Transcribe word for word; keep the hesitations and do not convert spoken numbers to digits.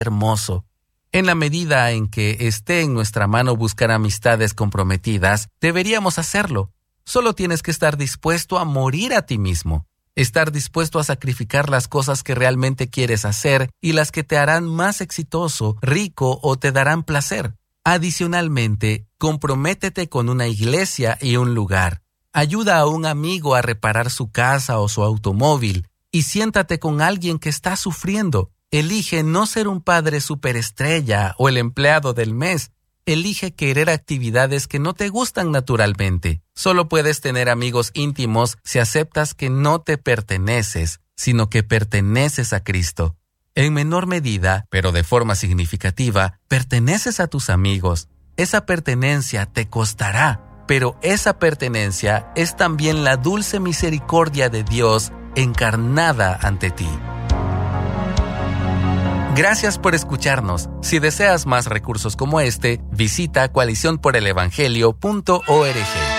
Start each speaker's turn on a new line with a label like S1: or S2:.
S1: hermoso. En la medida en que esté en nuestra mano buscar amistades comprometidas, deberíamos hacerlo. Solo tienes que estar dispuesto a morir a ti mismo. Estar dispuesto a sacrificar las cosas que realmente quieres hacer y las que te harán más exitoso, rico o te darán placer. Adicionalmente, comprométete con una iglesia y un lugar. Ayuda a un amigo a reparar su casa o su automóvil y siéntate con alguien que está sufriendo. Elige no ser un padre superestrella o el empleado del mes. Elige querer actividades que no te gustan naturalmente. Solo puedes tener amigos íntimos si aceptas que no te perteneces, sino que perteneces a Cristo. En menor medida, pero de forma significativa, perteneces a tus amigos. Esa pertenencia te costará, pero esa pertenencia es también la dulce misericordia de Dios encarnada ante ti. Gracias por escucharnos. Si deseas más recursos como este, visita coalición por el evangelio punto org.